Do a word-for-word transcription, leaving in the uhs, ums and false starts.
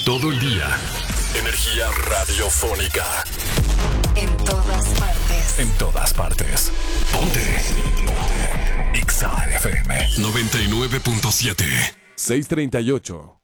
Todo el día. Energía radiofónica. En todas partes. En todas partes. Ponte. Ponte. Exa F M noventa y nueve punto siete. seiscientos treinta y ocho.